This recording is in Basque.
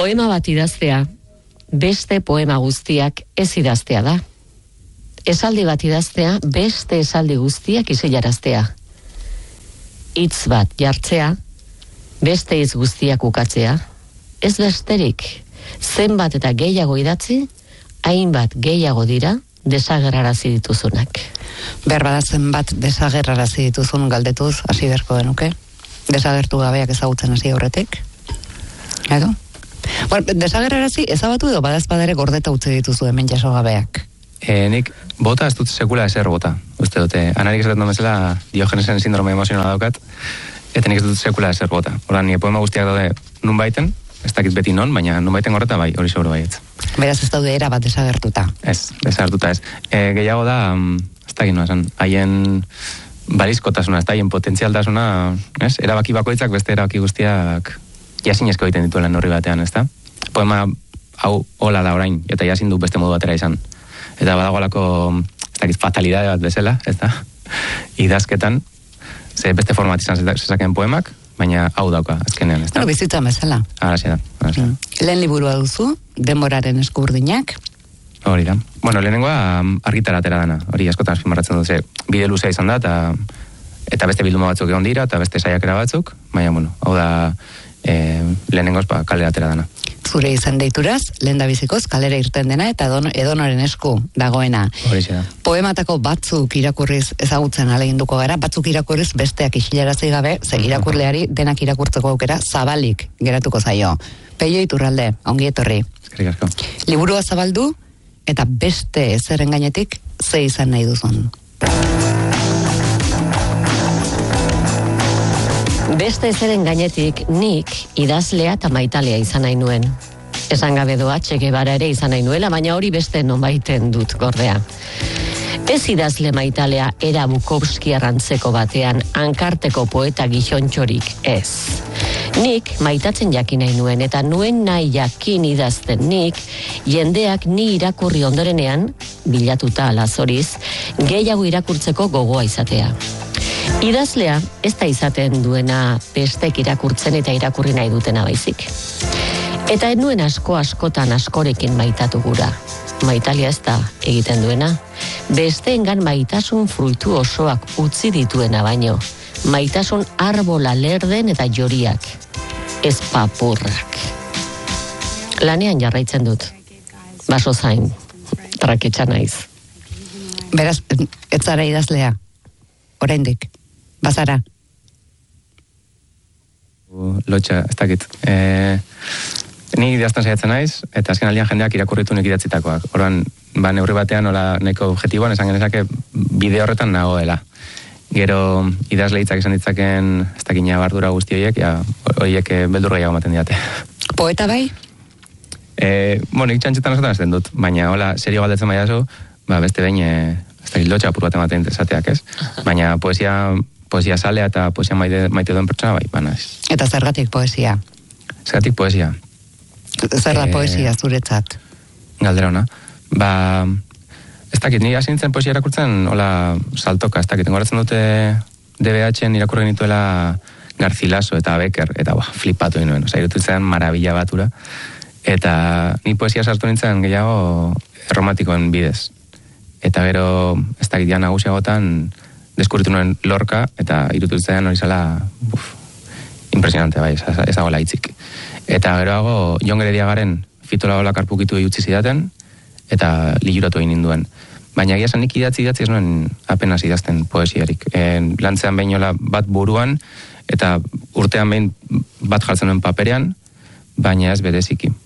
Poema bat idaztea, beste poema guztiak ez idaztea da. Esaldi bat idaztea, beste esaldi guztiak isilaraztea. Hitz bat jartzea, beste hitz guztiak ukatzea. Ez besterik, zenbat eta gehiago idatzi, hainbat gehiago dira desagerrarazi dituzunak. Berbada zenbat desagerrarazi dituzun galdetuz hasi beharko genuke. Desagertu gabeak ezagutzen hasi aurretik. Edo? Bueno, desagerrarazi ezabatu edo badazpadere gordeta utzi dituzu hemen jaso gabeak. Nik bota ez dut sekula ezer bota. Uste dute, anarik esaten bezala Diogenesen sindrome emozionala daukat, eta nik ez dut sekula ezer bota. Hora, nire poema guztiak daude nun baiten, ez dakit beti non, baina nun baiten horreta bai, hori seguro baietz. Beraz ez daude era bat desagertuta. Ez, desagertuta ez. Gehiago da, ez dakit noa esan, haien balizkotasuna, ez da, haien potentzialtasuna, ez? Erabaki bakoitzak beste erabaki guztiak jasinezko egiten dituela horri batean, ez da? Poema hau hola da orain, eta jasin du beste modu batera izan. Eta badagoelako, ez dakit, fatalidade bat bezala, ez da? Idazketan, ze beste format izan zezaken poemak, baina hau dauka, azkenean, ez da? Bueno, bizitza bezala. Arazi da. Lehen liburua duzu, denboraren eskurdinak. Hori da. Bueno, lehenengoa argitaratera dana. Hori askotan azpimarratzen dut, ze bide luzea izan da, eta beste bilduma batzuk egon dira, eta beste saiakera batzuk, baina, bueno, hau da lehenengoz kalera atera dana. Zure izan deituraz, lehen da bizikoz, kalera irten dena, eta edonoren esku dagoena. Horixe da. Poematako batzuk irakurriz ezagutzen aleginduko gara, batzuk irakurriz besteak isilarazi gabe, ze irakurleari denak irakurtzeko aukera zabalik geratuko zaio. Peio Iturralde, ongi etorri. Eskerrik asko. Liburua zabaldu, eta beste ezeren gainetik, ze izan nahi duzun. Beste ezeren gainetik nik idazlea eta maitalea izan nahi nuen. Esan gabe doa Che Guevara ere izan nahi nuela, baina hori beste nonbaiten dut gordea. Ez idazle maitalea era Bukowski arrantzeko batean hankarteko poeta gizontxorik ez. Nik maitatzen jakin nahi nuen, eta nuen nahi jakin idazten nik, jendeak ni irakurri ondorenean, bilatuta alazoriz, gehiago irakurtzeko gogoa izatea. Idazlea ez da izaten duena bestek irakurtzen eta irakurri nahi dutena baizik. Eta ez nuen askotan askorekin maitatu gura. Maitalia ez da egiten duena. Besteengan maitasun fruitu osoak utzi dituena baino. Maitasun arbola lerden eta joriak. Ez papurrak. Lanean jarraitzen dut. Baso zain. Traketxa naiz. Beraz, ez zara idazlea. Oraindik. Bazara. Lotxa, ez dakit. Ni idazten saiatzen naiz, eta azken aldian jendeak irakurritu nik idatzitakoak. Orduan, neurri batean, neko objektiboan, esan genezake bide horretan nagoela. Gero idazle hitzak esan ditzaken, ez dakit bardura guzti horiek beldur gehiago ematen diate. Poeta bai? Nik txantxetan askotan ez den dut, baina hola, serio galdetzen baiazu, beste behin, ez dakit lotxa apur bat ematen interesateak, ez? Baina poesia salea eta poesia maite duen pertsona bai, naiz. Eta zergatik poesia? Zergatik poesia. Zer da poesia zuretzat? Galdera ona. Ez dakit, ni hasi nintzen poesia irakurtzen, hola, saltoka, ez dakit, engoratzen dute DBH-en irakurri nituela Garcilaso eta Becker, eta flipatu nuen, irututzen marabila batura. Eta ni poesia sartu nintzen gehiago erromantikoen bidez. Eta gero, ez dakit, nagusiagotan deskurritu nuen Lorca, eta irututzen hori zela, impresionante, bai, ez dagoela hitzik. Eta geroago, Jon Gerediagaren Fitola Ola karpukitu utzi zidaten, eta liguratu egin ninduen. Baina egia esan nik idatzi ez nuen apenas idazten poesiarik. Lantzean behin bat buruan, eta urtean behin bat jartzen nuen paperean, baina ez bereziki.